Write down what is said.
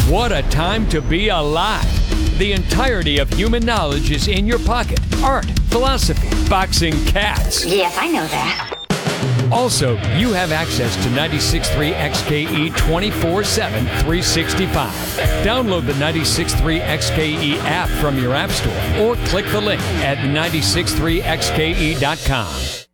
What a time to be alive. The entirety of human knowledge is in your pocket. Art, philosophy, boxing, cats. Yes, I know that. Also, you have access to 96.3 XKE 24/7, 365. Download the 96.3 XKE app from your app store or click the link at 96.3xke.com.